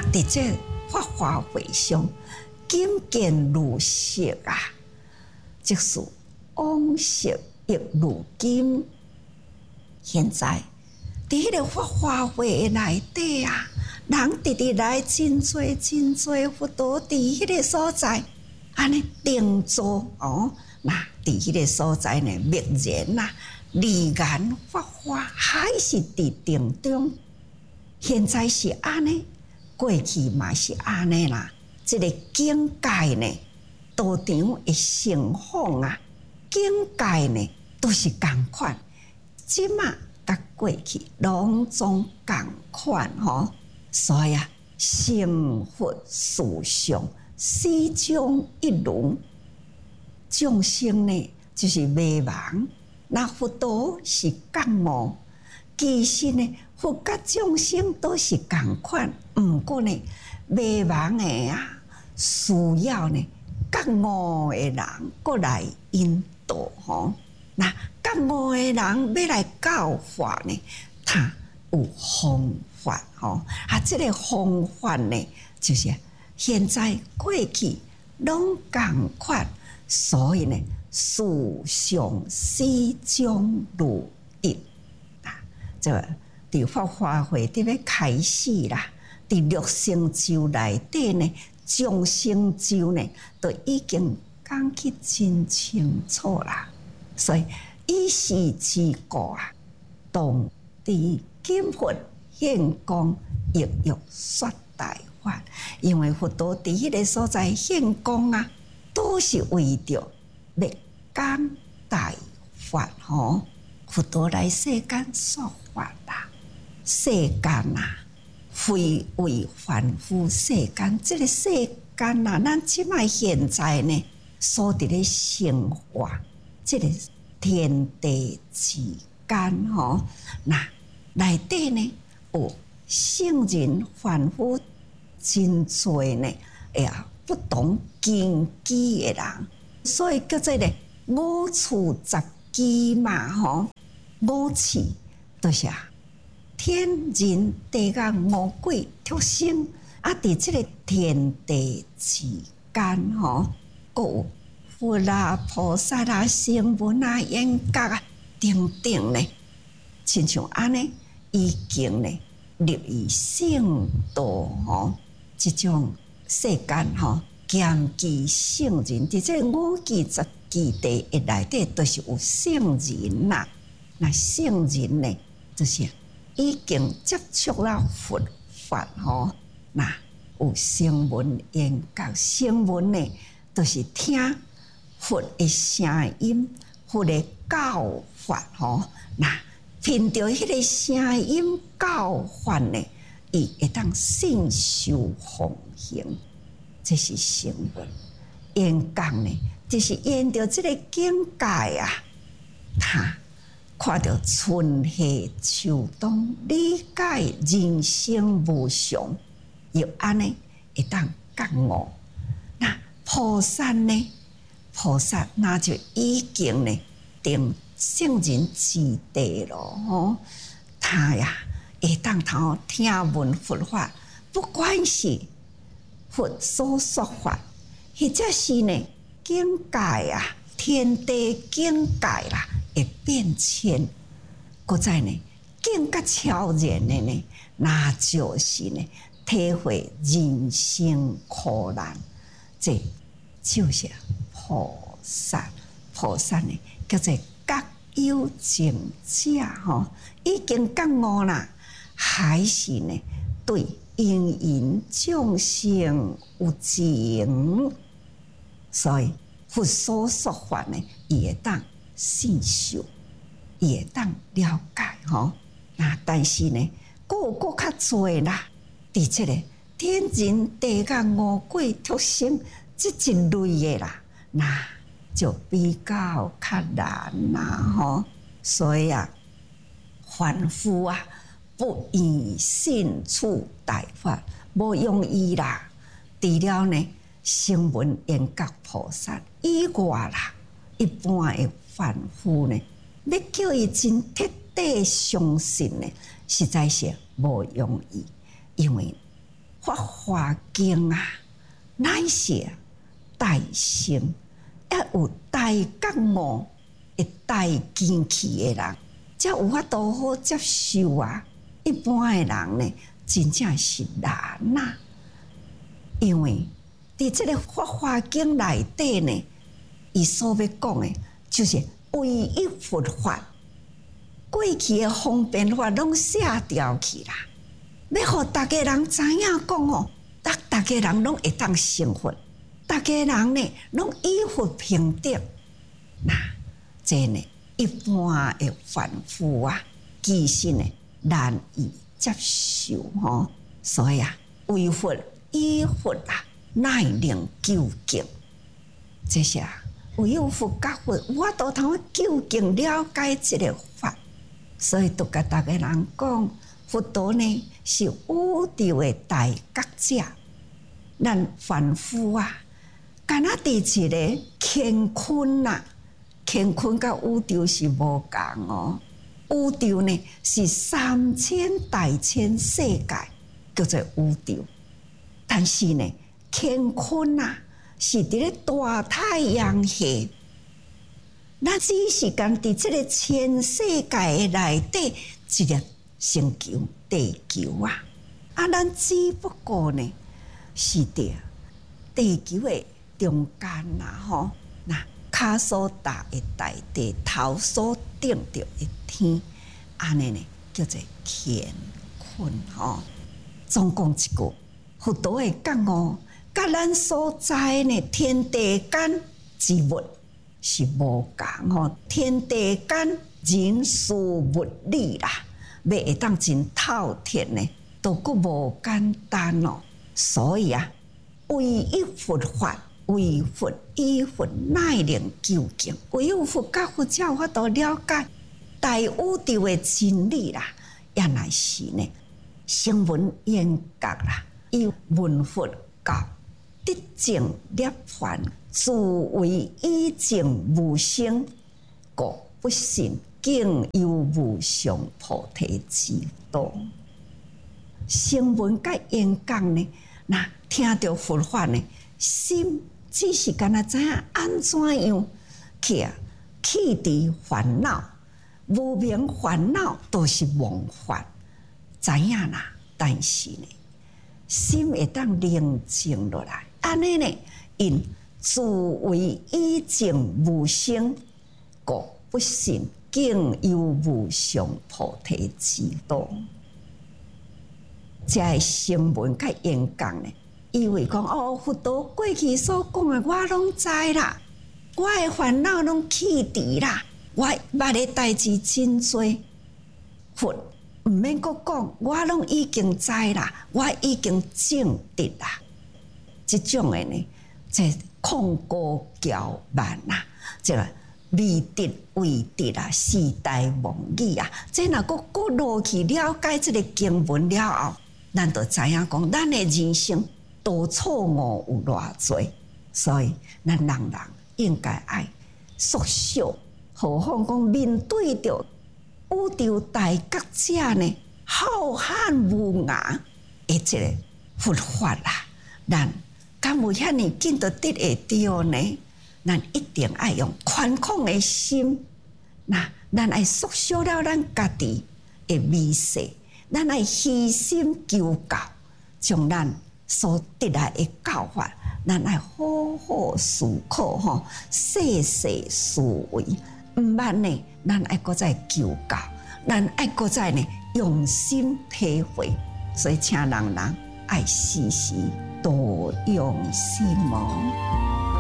伫这法华会上，金见如色啊，即是往昔亦如今。现在伫迄个法华会内底啊，人直直来真多真多佛陀伫迄个所在，安尼定坐哦。那伫迄个所在呢，默然呐，离言法华，还是伫定中。现在是安尼，过去嘛是安尼啦。这个境界呢，道场的成风啊，境界呢都是共款。即嘛甲过去拢总共款吼，所以啊，成佛事上始终一如。众生呢，就是迷茫，那佛陀是觉悟。其实呢，佛甲众生都是共款，毋过呢，迷茫的啊，需要呢觉悟的人过来引导吼。那觉悟的人要来教法呢，他有方法吼。这个方法呢，就是现在过去拢共款，所以呢，事上始终如一。这伫法华会伫要开始啦，伫六成就内底呢，众生就呢，都已经讲起真清楚啦。所以以是之故啊，当伫今佛现光，亦欲说大法。因为佛陀伫迄个所在现光啊，都是为着要讲大法吼。佛陀来世间说法啦，世间啊，非为凡夫世间。这个世间啊，咱即摆现在呢，所伫咧生活，这个天地之间吼，那内底呢有圣人凡夫真多呢，不同根基的人，所以叫做咧五处十基嘛吼。五趣就是天人地眼五鬼畜生啊，伫这个天地之间吼，还有佛啊、菩萨啊、声闻啊、缘觉啊等等呢，亲像安尼已经呢入于圣道吼，这种世间吼，兼具圣人，伫这五季十季地的内底都是有圣人呐。那圣人呢，就是已经接触了佛法吼。那有声闻缘觉，声闻呢，就是听佛的声音，佛的教法吼。那凭着迄个声音教法呢，伊会当信受奉行，这是声闻。缘觉呢，就是沿着这个境界啊，他看到春夏秋冬，理解人生无常，又安尼会当觉悟。那菩萨呢？菩萨那就已经呢定圣人之地咯吼。他呀会当头听闻佛法，不管是佛所说法，或者是呢境界啊，天地境界啦。会变迁，搁再呢更加超然的呢，那就是呢体会人生苦难，这就是菩萨。菩萨呢叫做觉有情者吼，已经觉悟啦，还是呢对芸芸众生有情，所以佛所说法呢，伊会当信受，也当了解吼。那但是呢，有较侪啦，伫这个天人地眼五鬼畜生这一类的啦，那就比较较难啦吼。所以啊，凡夫啊，不以信处大法，无用伊啦。除了呢，声闻缘觉菩萨以外啦，一般的凡夫呢，要叫伊真彻底相信呢，实在是无容易。因为法华经啊，乃是大圣，也有大觉悟、会大坚气的人，才有法度好接受啊。一般的人呢，真正是难啊，因为伫这个《法华经》内底呢，伊所要讲的，就是唯一佛法。过去的方便法拢写掉去啦，要互大家人知影讲哦，大家人拢会当成佛，大家人呢拢与佛平等。那这呢，一般的凡夫啊，其实呢难以接受吼，所以啊，为佛与佛啊，乃能究竟。这些啊，唯有佛甲佛，我都通究竟了解这个法。所以，都甲大家人讲，佛陀呢是宇宙的大觉者，咱凡夫啊，敢若伫一个乾坤呐，乾坤甲宇宙是无共哦。宇宙呢是3000大千世界，叫做宇宙，但是呢，乾坤啊是伫咧大太阳系。咱只是讲伫这个全世界的内底一粒星球地球啊，咱只不过呢是伫地球的中间啦吼，那骹所踏的大地，头所顶着的天，安尼呢叫做乾坤吼。总讲一句，佛陀的觉悟，甲咱所在呢天地间之物。是无共吼，天地间人事物理啦，要会当真透彻呢，都阁无简单哦。所以啊，唯一佛法，唯佛与佛乃能究竟，唯有佛甲佛才有法度了解大宇宙的真理啦。原来是呢，声闻缘觉啦，以闻佛教得证涅槃。自为以证无生，故不信竟有无上菩提之道。声闻甲缘觉呢，那听到佛法呢，心只是敢若知影安怎样去除烦恼，无明烦恼都是妄法，知影啦。但是呢，心会当宁静落来，安尼呢，因自为以证无生，故不信竟有无上菩提之道。这个声闻甲缘觉呢，以为讲哦，佛陀过去所讲的我拢知啦，我的烦恼拢去除啦，我捌的代志真多，佛毋免阁讲，我拢已经知啦，我已经证得啦。这种的呢，这控高骄慢啊，这个未得为得啊，时代妄语啊，这若阁落去了解这个经文了后，咱就知影讲，咱的人生都错误有偌多，所以咱人人应该爱缩小，何况讲面对着宇宙大觉者呢，浩瀚无涯的这个佛法啦，咱。敢有遐尼紧就得会着呢？咱一定爱用宽广的心，那咱爱缩小了咱家己的微细，咱爱虚心求教，将咱所得来的教法，咱爱好好思考吼，细细思维，毋捌呢，咱爱搁再求教，咱爱搁再呢用心体会，所以请人人爱时时多用心哦。